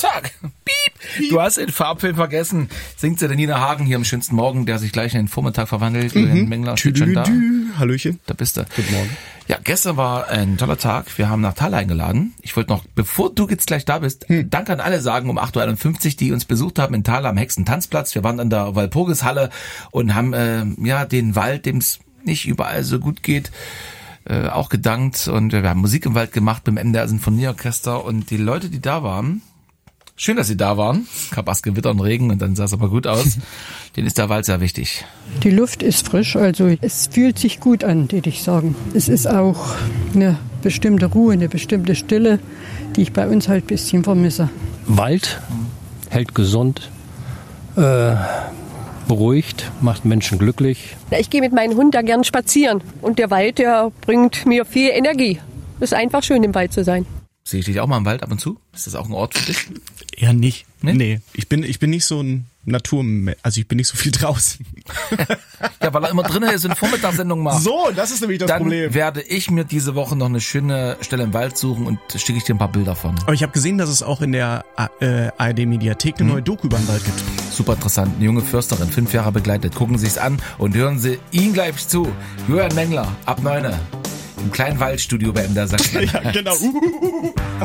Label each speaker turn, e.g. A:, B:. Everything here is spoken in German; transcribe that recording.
A: Zack. Piep. Du hast den Farbfilm vergessen. Singt sie der Nina Hagen hier am schönsten Morgen, der sich gleich in den Vormittag verwandelt. Mengler steht schon da.
B: Hallöchen.
A: Da bist du.
B: Guten Morgen.
A: Ja, gestern war ein toller Tag. Wir haben nach Thal eingeladen. Ich wollte noch, bevor du jetzt gleich da bist, Danke an alle sagen um 8.51 Uhr, die uns besucht haben in Thal am Hexentanzplatz. Wir waren an der Walpurgishalle und haben den Wald, dem es nicht überall so gut geht, auch gedankt. Und wir haben Musik im Wald gemacht beim MDR Sinfonieorchester. Und die Leute, die da waren, schön, dass sie da waren. Es gab erst Gewitter und Regen und dann sah es aber gut aus. Denen ist der Wald sehr wichtig.
C: Die Luft ist frisch, also es fühlt sich gut an, würde ich sagen. Es ist auch eine bestimmte Ruhe, eine bestimmte Stille, die ich bei uns halt ein bisschen vermisse.
D: Wald hält gesund, beruhigt, macht Menschen glücklich.
E: Ich gehe mit meinem Hund da gern spazieren und der Wald, der bringt mir viel Energie. Es ist einfach schön, im Wald zu sein.
A: Sehe ich dich auch mal im Wald ab und zu? Ist das auch ein Ort für dich?
B: Eher nicht. Nee. Ich bin nicht so ein also ich bin nicht so viel draußen.
A: Ja, weil er immer drin ist und Vormittagssendungen macht.
B: So, das ist nämlich das Problem.
A: Dann werde ich mir diese Woche noch eine schöne Stelle im Wald suchen und schicke ich dir ein paar Bilder von.
B: Aber ich habe gesehen, dass es auch in der ARD-Mediathek eine neue Doku über den Wald gibt.
A: Super interessant. Eine junge Försterin, 5 Jahre begleitet. Gucken Sie sich's an und hören Sie ihn gleich zu. Julian Mengler, ab 9 im kleinen Waldstudio bei MDR Sachsen.
B: Ja, genau.